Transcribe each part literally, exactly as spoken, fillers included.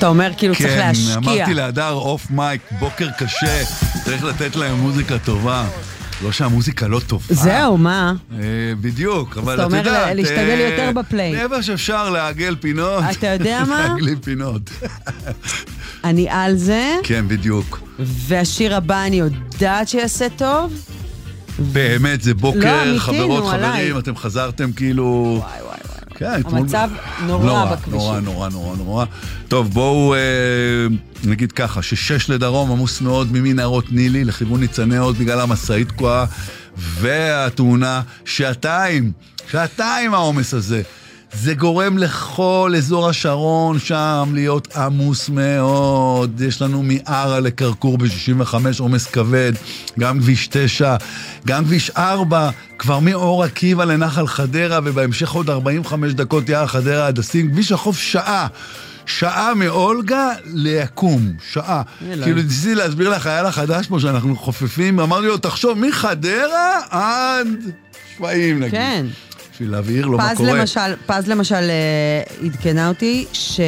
אתה אומר כאילו צריך להשקיע. כן, אמרתי להדר אוף מייק, בוקר קשה, צריך לתת להם מוזיקה טובה. לא שהמוזיקה לא טובה. זהו, מה? בדיוק, אבל אתה אומר להשתגל יותר בפליי. נאמר שאפשר לעגל פינות. אתה יודע מה? לעגלי פינות. אני על זה. כן, בדיוק. והשיר הבא אני יודעת שיעשה טוב. באמת, זה בוקר, חברות, חברים, אתם חזרתם כאילו... וואי וואי וואי. כן, המצב נורא בכבישים. נורא, נורא, נורא, נורא. טוב, בואו נגיד ככה, ששש לדרום עמוס מאוד ממנהרות נילי לכיוון ניצני עוד בגלל המסעית תקועה, והתאונה שעתיים, שעתיים העומס הזה. זה גורם לכל אזור השרון שם להיות עמוס מאוד. יש לנו מערה לקרקור ב-שישים וחמש עומס כבד, גם כביש תשע, גם כביש ארבע, כבר מאור עקיבא לנחל חדרה, ובהמשך עוד ארבעים וחמש דקות יער חדרה הדסים, כביש החוף שעה. שעה מאולגה ליקום, שעה. כאילו ניסיתי להסביר לך, היה לה חדש פה שאנחנו חופפים, אמרתי לו, תחשוב, מחדרה עד שפעים נגיד. כן. בשביל להבהיר לו מה קורה. למשל, פז למשל עדכנה אותי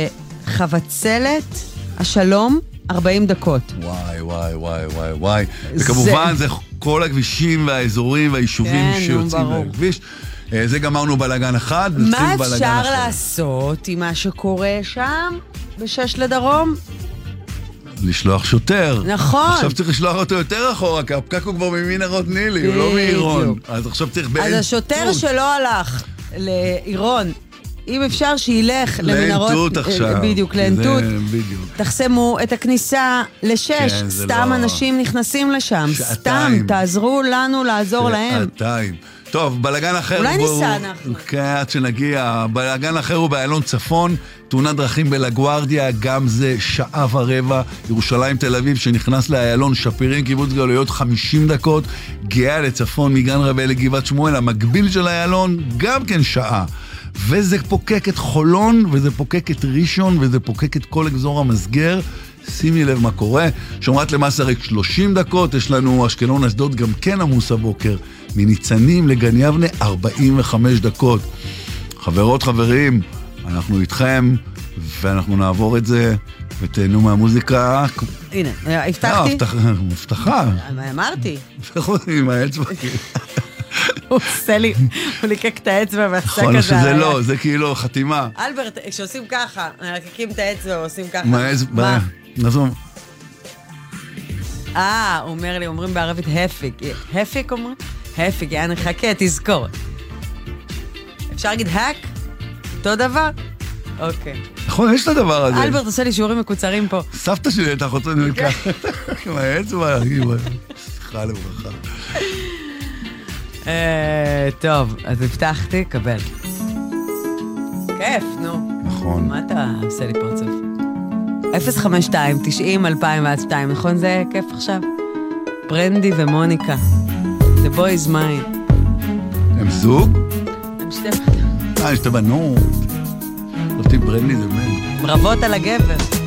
שחבצלת השלום ארבעים דקות. וואי, וואי, וואי, וואי, וואי. וכמובן זה כל הכבישים והאזורים והיישובים שיוצאים לכביש. זה גמרנו בלגן אחד. מה אפשר לעשות עם מה שקורה שם בשש לדרום? לשלוח שוטר. נכון. עכשיו צריך לשלוח אותו יותר אחורה, כי הפקק הוא כבר ממנהרות נילי, הוא לא מעירון. אז עכשיו צריך באין... אז השוטר שלא הלך לעירון, אם אפשר שילך למנהרות... לאנטות עכשיו. בדיוק, לאנטות. בדיוק. תחסמו את הכניסה לשש, סתם אנשים נכנסים לשם. סתם, תעזרו לנו לעזור להם. שעתיים. טוב, בלגן אחר... אולי ניסה אנחנו. כן, עד שנגיע. בלגן אחר הוא באיילון צפון, תאונת דרכים בלגוארדיה, גם זה שעה ורבע, ירושלים תל אביב שנכנס לאיילון שפירים, קיבוץ גלויות חמישים דקות, גאה לצפון מגן רבי לגבעת שמואל, המקביל של האיילון, גם כן שעה. וזה פוקק את חולון, וזה פוקק את ראשון, וזה פוקק את כל אזור המסגר. שימי לב מה קורה. שומרת למסריק שלושים דקות, יש לנו אשקלון אשדוד גם כן עמוס הבוקר. מניצנים לגן יבנה ארבעים וחמש דקות. חברות, חברים, אנחנו איתכם, ואנחנו נעבור את זה, ותהנו מהמוזיקה. הנה, הבטחתי. הבטחה. אמרתי. עם האצבע. הוא עושה לי, הוא ליקק את האצבע ועשה כזה. נכון, שזה לא, זה כאילו חתימה. אלברט, כשעושים ככה, לקיקים את האצבע ועושים ככה. מה האצבע? נזום. אה, הוא אומר לי, אומרים בערבית הפיק. הפיק אומרים? הפיק, יעני חכה, תזכור. אפשר להגיד האק? אותו דבר? אוקיי. נכון, יש את הדבר הזה. אלברט עושה לי שיעורים מקוצרים פה. סבתא שלי הייתה חוצה נלקח. עם האצבע, סליחה לברכה. טוב, אז הבטחתי, קבל. כיף, נו. נכון. מה אתה עושה לי פרצוף? אפס חמש שתיים תשעים אלפיים ושתיים, נכון? זה כיף עכשיו? ברנדי ומוניקה. The boy is mine. הם זוג? הם שתי בנות. אה, שתי בנות. אותי ברנדי זה מן. ברכות על הגבר.